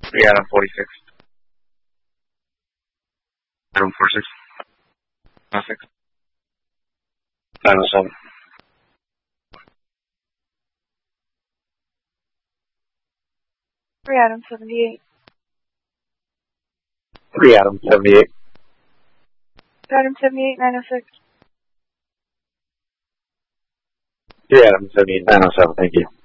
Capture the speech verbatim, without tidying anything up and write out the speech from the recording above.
three Adam forty-six. Adam forty-six. nine oh six. nine oh seven. three Adam seventy-eight. three Adam seventy-eight. three Adam seventy-eight, nine oh six. three Adam seventy-eight, nine oh seven, thank you.